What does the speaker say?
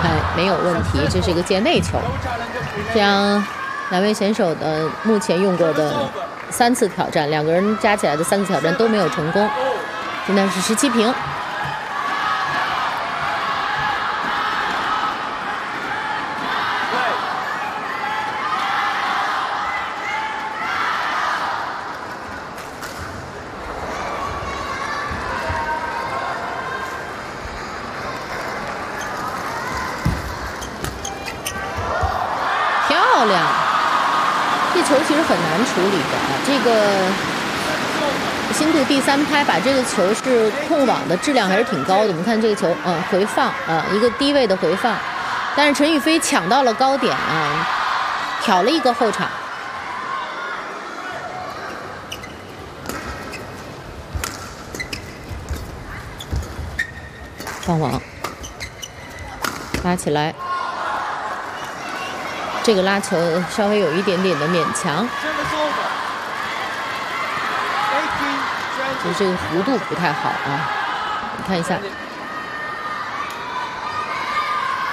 哎，没有问题，这是一个界内球。这样，两位选手的目前用过的3次挑战，2个人加起来的3次挑战都没有成功。现在是17平。漂亮，这球其实很难处理的啊。这个新度第3拍把这个球是控网的质量还是挺高的。我们看这个球，回放一个低位的回放，但是陈雨菲抢到了高点啊，挑了一个后场。放网，拉起来。这个拉球稍微有一点点的勉强，其实这个弧度不太好啊，你看一下。